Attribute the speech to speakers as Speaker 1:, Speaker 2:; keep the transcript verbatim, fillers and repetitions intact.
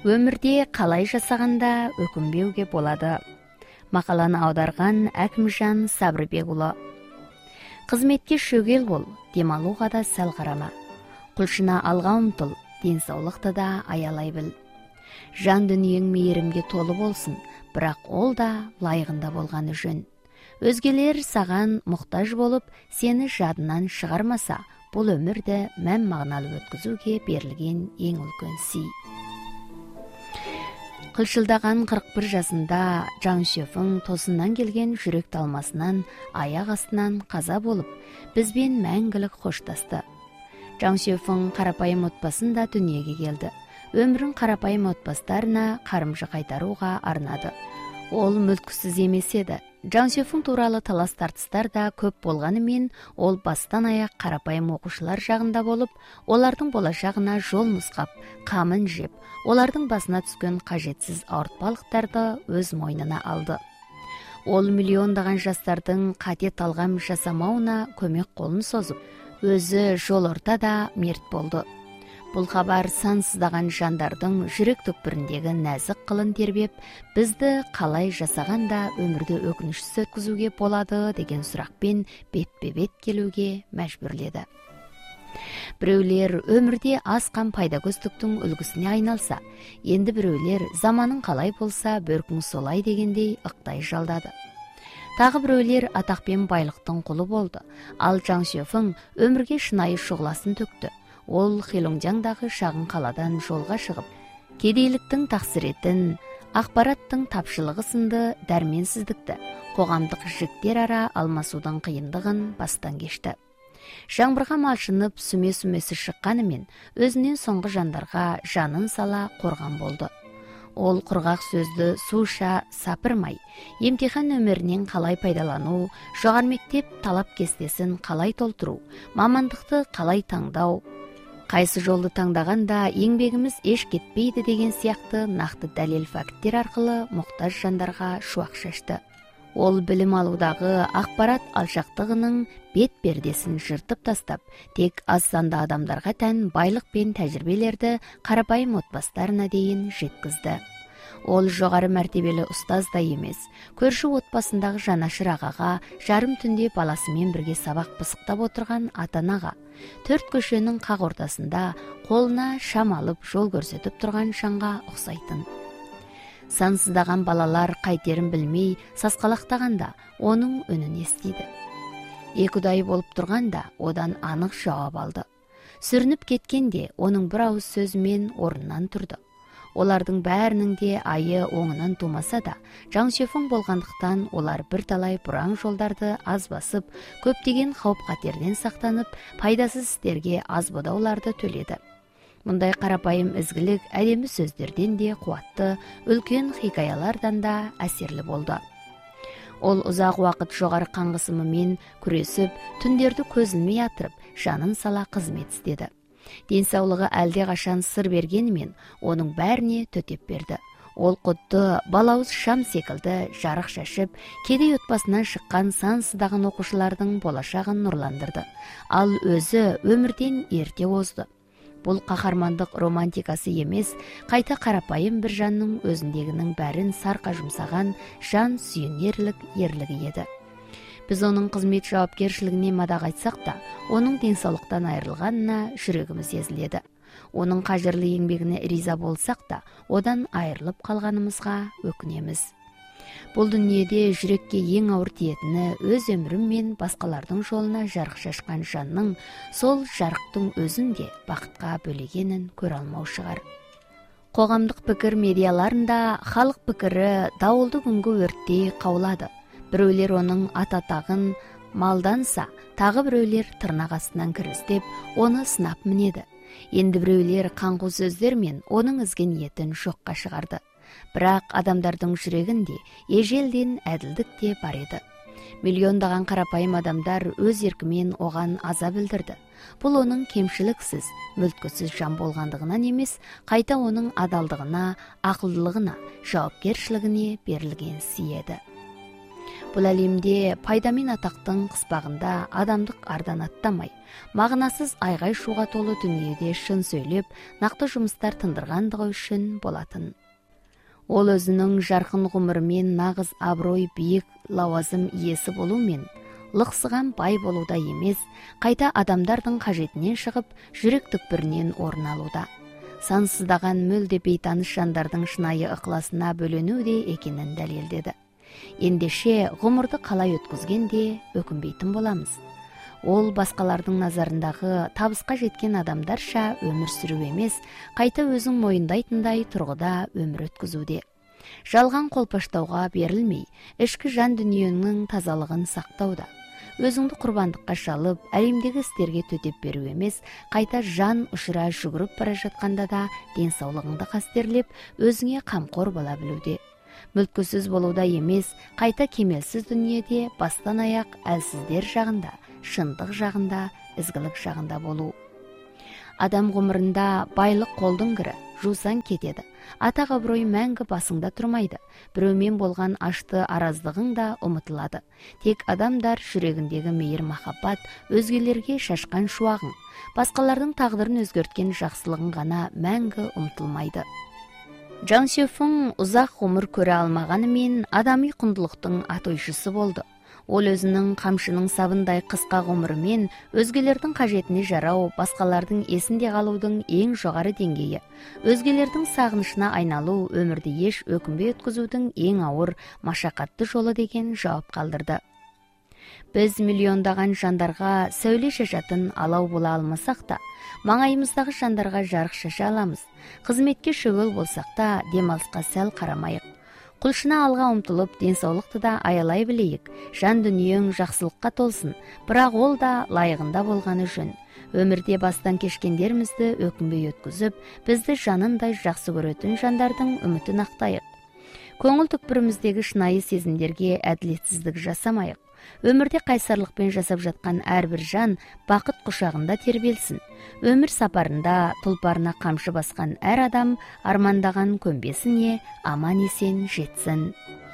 Speaker 1: Өмірде қалай жасағанда өкінбеуге болады. Мақаланы аударған Әкімжан Сабырбекұлы. Қызметке шөгел бол, демалуға да сәл қарама. Құлшына алға ұмтыл, денсаулықты да аялай біл. Жан дүниең мейірімге толы болсын, бірақ ол да лайығында болғаны жөн. Өзгелер саған мұқтаж болып, сені жадынан шығармаса, бұл өмірді мән мағыналы өткізуге берілген ең үлкен сый. Қылшылдаған қырық бір жасында Чжан Шифeng тосыннан келген жүрек талмасынан, аяқ астынан қаза болып, бізбен мәңгілік қоштасты. Чжан Шифeng қарапайым отбасында дүниеге келді. Өмірін қарапайым отбастарына қарымжы қайтаруға арнады. Ол мүлкісіз емес еді. Чжан Шифeng туралы талас тартыстар да көп болғанымен, ол бастан аяқ қарапайым оқушылар жағында болып, олардың болашағына жол нұсқап, қамын жеп, олардың басына түскен қажетсіз ауыртпалықтарды өз мойнына алды. Ол миллиондаған жастардың қате талғам жасамауына көмек қолын созып, өзі жол ортада мерт болды. Бұл хабар сансыздаған жандардың жүрек түкпіріндегі нәзік қылын тербеп, бізді қалай жасағанда өмірді өкінішсіз өткізуге болады деген сұрақпен бетпе-бет келуге мәжбүрледі. Біреулер өмірде асқан пайдакөздіктің үлгісіне айналса, енді біреулер заманың қалай болса, бөркің солай дегендей ықтай жалдады. Тағы біреулер атақ пен байлықтың құлы болды, ал Чжан Шифeng өмірге шынайы шұғыласын төкті. Ол Хелуңджаңдағы шағын қаладан жолға шығып, кедейліктің тақсіретін, ақпараттың тапшылығы сынды дәрменсіздікті, қоғамдық жіктер ара алмасудың қиындығын бастан кешті. Жаңбырға малшынып, сүме-сүмесі шыққанымен, өзінен соңғы жандарға жанын сала қорған болды. Ол құрғақ сөзді суша сапырмай, емтихан өмірінен қалай пайдалану, жоғары мектеп талап кестесін қалай толтыру, мамандықты қалай таңдау, қайсы жолды таңдағанда еңбегіміз еш кетпейді деген сияқты нақты дәлел факттер арқылы мұқтаж жандарға шуақ шашты. Ол білім алудағы ақпарат алшақтығының бет пердесін жыртып тастап, тек аз санды адамдарға тән байлық пен тәжірибелерді қарапайым отбастарына дейін жеткізді. Ол жоғары мәртебелі ұстаз да емес, көрші отбасындағы жанашыр ағаға, жарым түнде баласымен бірге сабақ пысықтап отырған ата-анаға, төрт көшенің қақ ортасында қолына шам алып жол көрсетіп тұрған жанға ұқсайтын. Сансыздаған балалар қайтерін білмей сасқалақтағанда оның үнін естиді. Екі ұдай болып тұрғанда одан анық жауап алды. Сүрініп кеткенде оның бір ауыз сөзімен орнынан тұрды. Олардың бәрінің де айы оңынан тумаса да, Чжан Шифeng болғандықтан олар бір талай бұраң жолдарды аз басып, көптеген қауіп қатерден сақтанып, пайдасыз істерге аз бодауларды төледі. Мұндай қарапайым ізгілік әдемі сөздерден де қуатты, үлкен хикаялардан да әсерлі болды. Ол ұзақ уақыт жоғары қан қысымымен күресіп, түндерді көзілмей атырып, жанын сала қызмет істеді. Денсаулығы әлде қашан сыр бергенімен, оның бәріне төтеп берді. Ол құдды балауыз шам секілді жарық шашып, кедей отбасынан шыққан сансыздаған оқушылардың болашағын нұрландырды. Ал өзі өмірден ерте озды. Бұл қаһармандық романтикасы емес, қайта қарапайым бір жанның өзіндегінің бәрін сарқа жұмсаған жан сүйінерлік ерлігі еді. Біз оның қызмет жауапкершілігіне мадақ айтсақ та, оның денсаулықтан айырылғанына жүрегіміз езіледі. Оның қажырлы еңбегіне риза болсақ та, одан айырылып қалғанымызға өкінеміз. Бұл дүниеде жүрекке ең ауыр тиетіні өз өмірім мен басқалардың жолына жарық шашқан жанның сол жарықтың өзінде бақытқа бөлегенін көре алмау шығар. Қоғамдық пікір медиаларында халық пікірі дауылды күнгі өрттей қаулады. Біреулер оның ат-атағын малданса, тағы біреулер тырнақ астынан кірістеп, оны сынап мінеді. Енді біреулер қаңқу сөздермен оның ізгі ниетін жоққа шығарды. Бірақ адамдардың жүрегінде ежелден әділдік те бар еді. Миллиондаған қарапайым адамдар өз еркімен оған аза білдірді. Бұл оның кемшіліксіз, мүлткісіз жан болғандығынан емес, қайта оның адалдығына, ақылдылығына, жауапкершілігіне берілген сый еді. Бұл әлемде пайда мен атақтың қыспағында адамдық ардан аттамай, мағынасыз айғай шуға толы дүниеде шын сөйлеп, нақты жұмыстар тындырғандығы үшін болатын. Ол өзінің жарқын ғұмырымен нағыз абырой биік лауазым иесі болумен, лықсыған бай болуда емес, қайта адамдардың қажетінен шығып, жүрек түкпірінен орын алуда. Сансыздаған мүлде бейтаныс жандардың шынайы ықыласына бөлену де екенін дәлелдеді. Ендеше ғұмырды қалай өткізгенде өкінбейтін боламыз. Ол басқалардың назарындағы табысқа жеткен адамдарша өмір сүру емес, қайта өзің мойындайтындай тұрғыда өмір өткізуде. Жалған қолпаштауға берілмей, ішкі жан дүниеңнің тазалығын сақтауда. Өзіңді құрбандыққа шалып, әлемдегі істерге төтеп беру емес, қайта жан ұшыра жүгіріп бара жатқанда да денсаулығыңды қастерлеп, өзіңе қамқор бола білуде. Мүлткісіз болуда емес, қайта кемелсіз дүниеде бастан аяқ әлсіздер жағында, шындық жағында, ізгілік жағында болу. Адам ғұмырында байлық қолдың кірі, жусан кетеді. Атақ абырой мәңгі басыңда тұрмайды. Біреумен болған ашты араздығың да ұмытылады. Тек адамдар жүрегіндегі мейір махаббат, өзгелерге шашқан шуағың, басқалардың тағдырын өзгерткен жақсылығың ғана мәңгі ұмытылмайды. Чжан Сюэфың ұзақ ғұмыр көре алмағанымен адами құндылықтың атойшысы болды. Ол өзінің қамшының сабындай қысқа ғұмырымен өзгелердің қажетіне жарау, басқалардың есінде қалудың ең жоғары деңгейі, өзгелердің сағынышына айналу, өмірді еш өкінбей өткізудің ең ауыр, машақатты жолы деген жауап қалдырды. Біз миллиондаған жандарға сәуле шашатын алау бола алмасақ та, маңайымыздағы жандарға жарық шаша аламыз. Қызметке шөгіл болсақ та, демалысқа сәл қарамайық. Құлшына алға ұмтылып, денсаулықты да аялай білейік. Жан дүниең жақсылыққа толсын, бірақ ол да лайығында болғаны жөн. Өмірде бастан кешкендерімізді өкінбей өткізіп, бізді жанындай жақсы көретін жандардың үмітін ақтайық. Көңіл түкпіріміздегі шынайы сезімдерге әділетсіздік жасамайық. Өмірде қайсарлықпен жасап жатқан әрбір жан бақыт құшағында тербелсін. Өмір сапарында тұлпарына қамшы басқан әр адам армандаған көмбесіне аман есен жетсін.